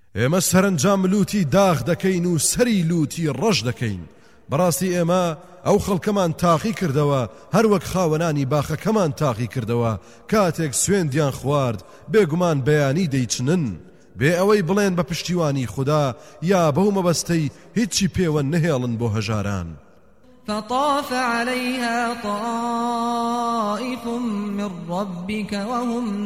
ئێمە سەرنجام لوتی داغ دەکەین و سەری لوتی ڕەش دەکەین بەڕاستی ئێمە ئەو خەڵکەمان تاقی کردەوە هەروەک خاوەنانی باخەکەمان تاقی کردەوە کاتێک سوێندیان خوارد بێگومان بەیانی دەیچنن بێ ئەوەی بڵێن بە پشتیوانی خوددا یا بەو مەبەستەی هیچی پێوە نەهێڵن بۆ هەژاران. فطاف عليها طائف من ربك وهم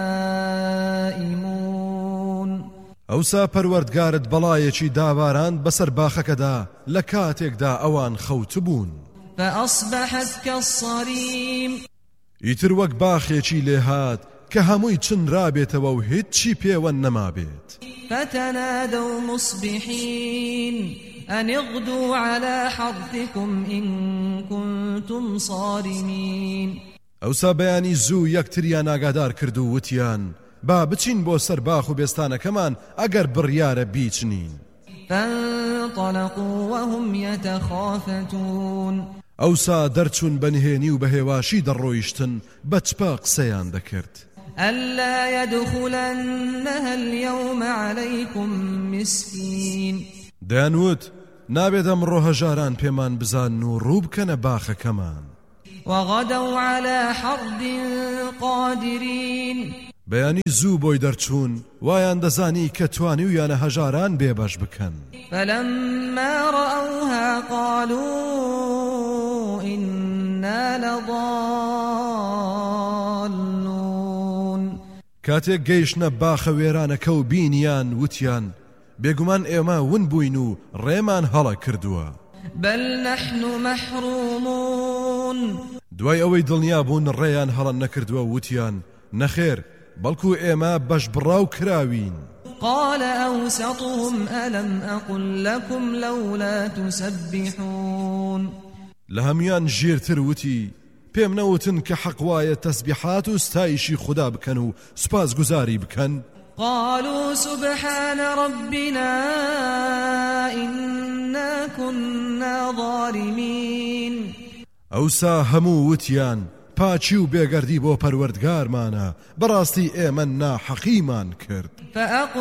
نائمون ئەوسا پەروەردگارت بەڵایەکی داواران بەسەر باخەکەدا لە کاتێکدا ئەوان خەوت بوون. فأصبحت كالصريم ئیتر وەک باخێکی لێهات کە هەمووی چن رابێتەوە و هیچی پێوە نەمابێت. فتنادوا مصبحين أن اغدوا على حرثكم إن كنتم صارمين. ئەوسا بەیانی زوو یەکتریان ئاگادار کرد و وتیان با بچین بۆ سەر باخ و بێستانەکەمان ئەگەر بڕیارە بیچنین. فانطلقوا وهم يتخافتون. ئەوسا دەرچوون بەنهێنی و بەهێواشی دەڕۆیشتن بە چپا قسەیان دەکرد. ألا يدخلنها اليوم عليكم مسكين. دەیانوت نابێت ئەمڕۆ هەژاران پێمان بزان و ڕوو بکەنە باخەکەمان. وغدوا على حرد قادرين. بەیانی زوو بۆی دەرچوون وایان دەزانی کە توانی و یانە هەژاران بێبەش بکەن. فلما رأوها قالوا إنا لضالون. کاتێک گەیشتنە باخە وێرانەکە و بینیان وتیان بێگومان ئێمە ون بووین و ڕێمان هەڵە کردووە. بل نحن محرومون. دوای ئەوەی دڵنیا بوون ڕێیان هەڵە نەکردووە وتیان نەخێر بەڵکو ئێمە بەش بڕاو کراوین. قال أوسطهم ألم أقل لكم لولا تسبحون. لە هەمویان ژێرتر وتی پێم نەوتن کە حەق وایە تەسبیحات و ستایشی خوددا بکەن و سوپاسگوزاری بکەن. قالوا سبحان ربنا إنا كنا ظالمين. ئەوسا هەموو وتیان پاچی و بێگەردی بۆ پەروەردگارمانە بەڕاستی ئێمە ناحەقیمان کرد.